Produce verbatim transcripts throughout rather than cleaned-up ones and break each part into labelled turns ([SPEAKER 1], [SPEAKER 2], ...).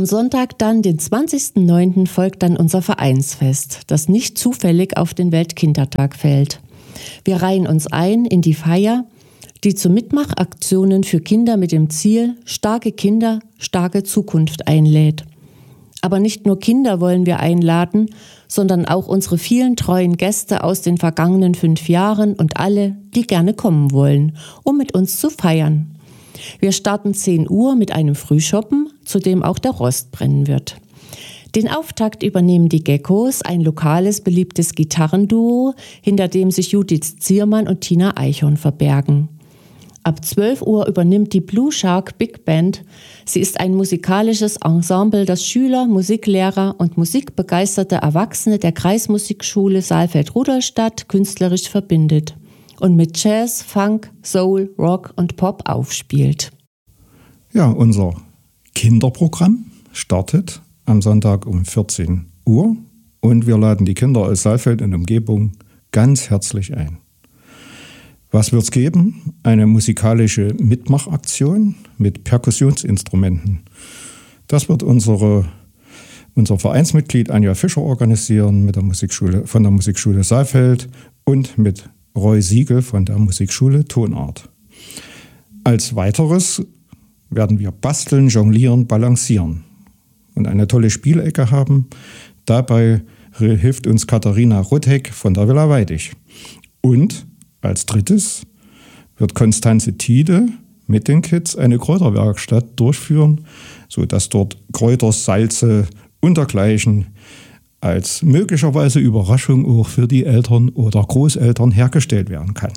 [SPEAKER 1] Am Sonntag dann, den zwanzigsten neunten, folgt dann unser Vereinsfest, das nicht zufällig auf den Weltkindertag fällt. Wir reihen uns ein in die Feier, die zu Mitmachaktionen für Kinder mit dem Ziel starke Kinder, starke Zukunft einlädt. Aber nicht nur Kinder wollen wir einladen, sondern auch unsere vielen treuen Gäste aus den vergangenen fünf Jahren und alle, die gerne kommen wollen, um mit uns zu feiern. Wir starten zehn Uhr mit einem Frühschoppen, zu dem auch der Rost brennen wird. Den Auftakt übernehmen die Geckos, ein lokales, beliebtes Gitarrenduo, hinter dem sich Judith Ziermann und Tina Eichhorn verbergen. Ab zwölf Uhr übernimmt die Blue Shark Big Band. Sie ist ein musikalisches Ensemble, das Schüler, Musiklehrer und musikbegeisterte Erwachsene der Kreismusikschule Saalfeld-Rudolstadt künstlerisch verbindet und mit Jazz, Funk, Soul, Rock und Pop aufspielt.
[SPEAKER 2] Ja, unser Kinderprogramm startet am Sonntag um vierzehn Uhr und wir laden die Kinder aus Saalfeld und Umgebung ganz herzlich ein. Was wird es geben? Eine musikalische Mitmachaktion mit Perkussionsinstrumenten. Das wird unsere, unser Vereinsmitglied Anja Fischer organisieren mit der Musikschule, von der Musikschule Saalfeld und mit Roy Siegel von der Musikschule Tonart. Als weiteres werden wir basteln, jonglieren, balancieren und eine tolle Spielecke haben. Dabei hilft uns Katharina Ruttek von der Villa Weidig. Und als drittes wird Konstanze Tiede mit den Kids eine Kräuterwerkstatt durchführen, sodass dort Kräuter, Salze und dergleichen als möglicherweise Überraschung auch für die Eltern oder Großeltern hergestellt werden kann.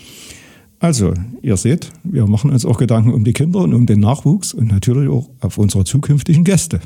[SPEAKER 2] Also, ihr seht, wir machen uns auch Gedanken um die Kinder und um den Nachwuchs und natürlich auch auf unsere zukünftigen Gäste.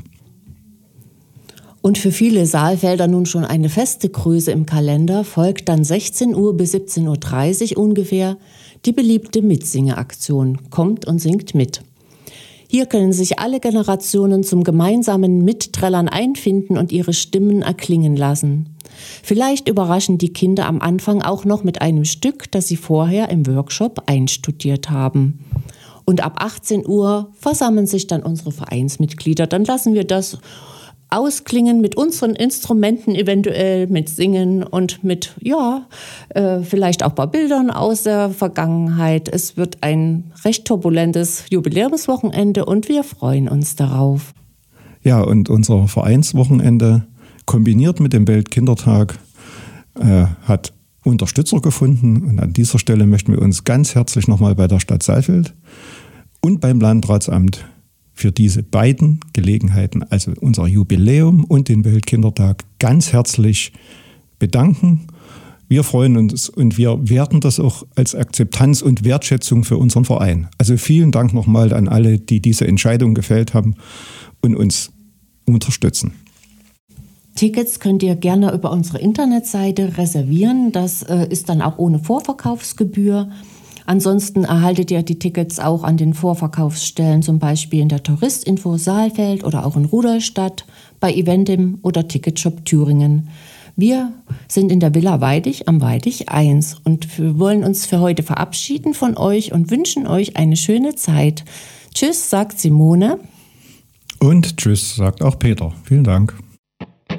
[SPEAKER 1] Und für viele Saalfelder nun schon eine feste Größe im Kalender folgt dann sechzehn Uhr bis siebzehn Uhr dreißig ungefähr die beliebte Mitsingeaktion Kommt und singt mit. Hier können sich alle Generationen zum gemeinsamen Mitträllern einfinden und ihre Stimmen erklingen lassen. Vielleicht überraschen die Kinder am Anfang auch noch mit einem Stück, das sie vorher im Workshop einstudiert haben. Und ab achtzehn Uhr versammeln sich dann unsere Vereinsmitglieder. Dann lassen wir das ausklingen mit unseren Instrumenten, eventuell mit Singen und mit, ja, äh, vielleicht auch ein paar Bildern aus der Vergangenheit. Es wird ein recht turbulentes Jubiläumswochenende und wir freuen uns darauf.
[SPEAKER 2] Ja, und unser Vereinswochenende kombiniert mit dem Weltkindertag äh, hat Unterstützer gefunden und an dieser Stelle möchten wir uns ganz herzlich nochmal bei der Stadt Saalfeld und beim Landratsamt für diese beiden Gelegenheiten, also unser Jubiläum und den Weltkindertag, ganz herzlich bedanken. Wir freuen uns und wir werten das auch als Akzeptanz und Wertschätzung für unseren Verein. Also vielen Dank nochmal an alle, die diese Entscheidung gefällt haben und uns unterstützen.
[SPEAKER 1] Tickets könnt ihr gerne über unsere Internetseite reservieren. Das äh, ist dann auch ohne Vorverkaufsgebühr. Ansonsten erhaltet ihr die Tickets auch an den Vorverkaufsstellen, zum Beispiel in der Touristinfo Saalfeld oder auch in Rudolstadt, bei Eventim oder Ticketshop Thüringen. Wir sind in der Villa Weidig am Weidig eins und wir wollen uns für heute verabschieden von euch und wünschen euch eine schöne Zeit. Tschüss, sagt Simone.
[SPEAKER 2] Und tschüss, sagt auch Peter. Vielen Dank.